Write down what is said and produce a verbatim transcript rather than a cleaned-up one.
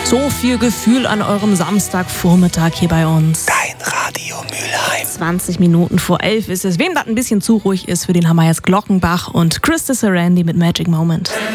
So viel Gefühl an eurem Samstagvormittag hier bei uns. Dein Radio Mülheim. zwanzig Minuten vor elf ist es. Wem das ein bisschen zu ruhig ist, für den haben wir jetzt Glockenbach und Christa Sarandi mit Magic Moment.